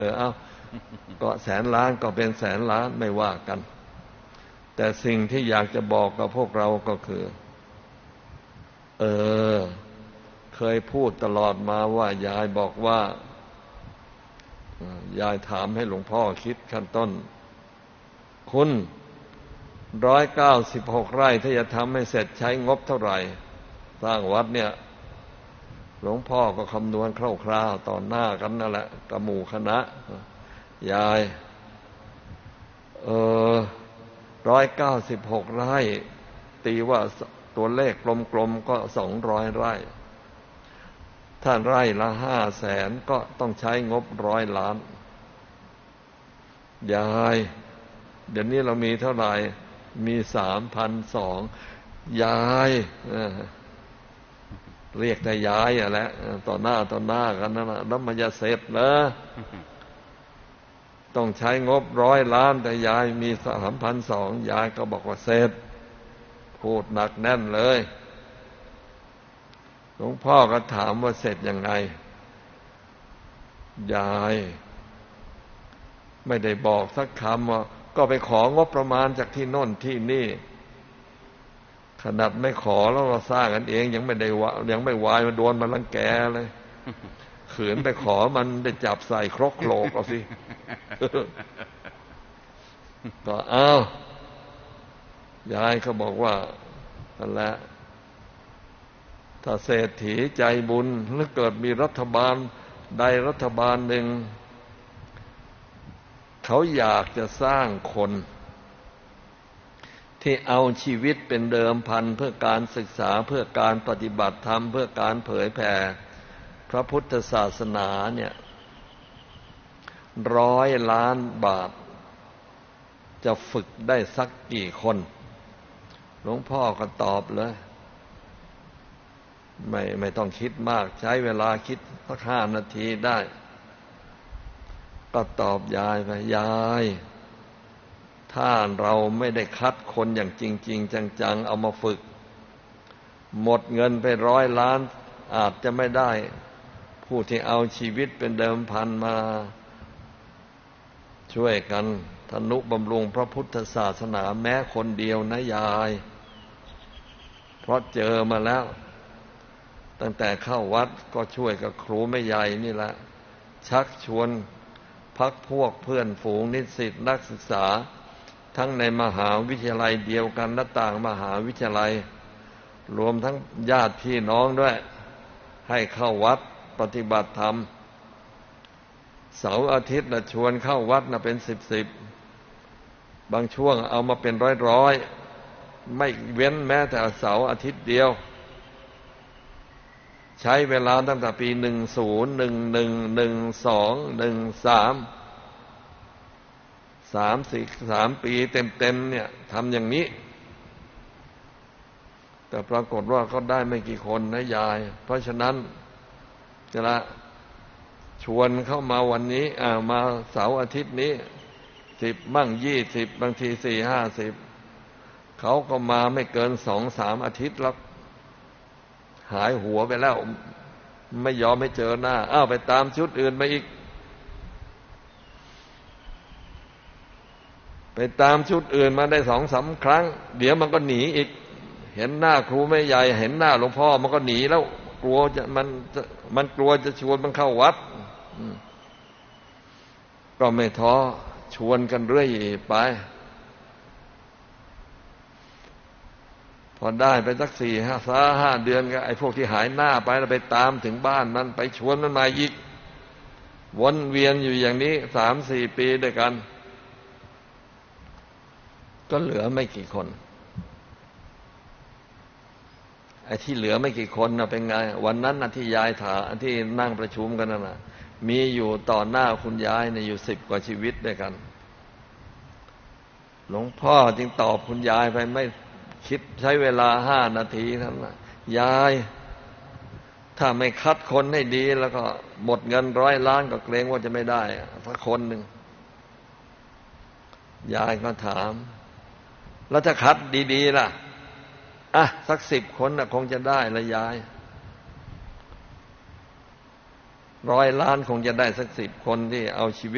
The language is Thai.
เอาก็แสนล้านก็เป็นแสนล้านไม่ว่ากันแต่สิ่งที่อยากจะบอกกับพวกเราก็คือเคยพูดตลอดมาว่ายายบอกว่ายายถามให้หลวงพ่อคิดขั้นต้นคุณ196 ไร่ถ้าจะทำให้เสร็จใช้งบเท่าไหร่สร้างวัดเนี่ยหลวงพ่อก็คำนวณคร่าวๆต่อหน้ากันนั่นแหละกับหมู่คณะยาย196 ไร่ตีว่าตัวเลขกลมๆก็200 ไร่ถ้าไร่ละ500,000ก็ต้องใช้งบ100 ล้านยายเดี๋ยวนี้เรามีเท่าไหร่มี3,200ยายเรียกแต่ยายอ่ะแหละต่อหน้ากันนั่นน่ะแล้วมันจะเสร็จเหรอต้องใช้งบ100 ล้านแต่ยายมี3,200ยายก็บอกว่าเสร็จพูดหนักแน่นเลยหลวงพ่อก็ถามว่าเสร็จยังไงยายไม่ได้บอกสักคำว่าก็ไปของบประมาณจากที่โน่นที่นี่ขนาดไม่ขอแล้วเราสร้างกันเองยังไม่วายมาโดนมันรังแกเลยขืนไปขอมันได้จับใส่ครกโหลกเอาสิก็ยายเขาบอกว่านั่นแหละถ้าเศรษฐีใจบุญหรือเกิดมีรัฐบาลใดรัฐบาลหนึ่งเขาอยากจะสร้างคนที่เอาชีวิตเป็นเดิมพันเพื่อการศึกษาเพื่อการปฏิบัติธรรมเพื่อการเผยแผ่พระพุทธศาสนาเนี่ย100 ล้านบาทจะฝึกได้สักกี่คนหลวงพ่อก็ตอบเลยไม่ต้องคิดมากใช้เวลาคิดสัก5 นาทีได้ก็ตอบยายไปยายถ้าเราไม่ได้คัดคนอย่างจริงๆจังๆเอามาฝึกหมดเงินไป100 ล้านอาจจะไม่ได้ผู้ที่เอาชีวิตเป็นเดิมพันมาช่วยกันทนุบำรุงพระพุทธศาสนาแม้คนเดียวนะยายเพราะเจอมาแล้วตั้งแต่เข้าวัดก็ช่วยกับครูแม่ใหญ่นี่แหละชักชวนพรรคพวกเพื่อนฝูงนิสิตนักศึกษาทั้งในมหาวิทยาลัยเดียวกันและต่างมหาวิทยาลัยรวมทั้งญาติพี่น้องด้วยให้เข้าวัดปฏิบัติธรรมเสาร์อาทิตย์น่ะชวนเข้าวัดน่ะเป็น10บางช่วงเอามาเป็นร้อยไม่เว้นแม้แต่เสาร์อาทิตย์เดียวใช้เวลาตั้งแต่ปี10 11 12 13 3 ปีเต็มเนี่ยทำอย่างนี้แต่ปรากฏว่าก็ได้ไม่กี่คนนะยายเพราะฉะนั้นจะชวนเข้ามาวันนี้มาเสาร์อาทิตย์นี้10มั่ง20บางที40-50เขาก็มาไม่เกิน2-3 อาทิตย์แล้วหายหัวไปแล้วไม่ยอมให้เจอหน้าไปตามชุดอื่นมาอีกไปตามชุดอื่นมาได้2-3 ครั้งเดี๋ยวมันก็หนีอีกเห็นหน้าครูแม่ใหญ่เห็นหน้าหลวงพ่อมันก็หนีแล้วกลัวมันกลัวจะชวนมันเข้าวัดก็ไม่ท้อชวนกันเรื่อยไปพอได้ไปสัก4-5 เดือนก็ไอ้พวกที่หายหน้าไปแล้วไปตามถึงบ้านมันไปชวนมันมาอีกวนเวียนอยู่อย่างนี้3-4 ปีด้วยกันก็เหลือไม่กี่คนไอ้ที่เหลือไม่กี่คนน่ะเป็นไงวันนั้นน่ะที่ยายถามที่นั่งประชุมกันน่ะมีอยู่ต่อหน้าคุณยายเนี่ยอยู่10 กว่าชีวิตด้วยกันหลวงพ่อจึงตอบคุณยายไปไม่คิดใช้เวลา5 นาทีเท่านั้นยายถ้าไม่คัดคนให้ดีแล้วก็หมดเงิน100 ล้านก็เกรงว่าจะไม่ได้สักคนหนึ่งยายก็ถามแล้วถ้าคัดดีๆล่ะสัก10 คนน่ะคงจะได้ละยาย100 ล้านคงจะได้สัก10 คนที่เอาชีวิต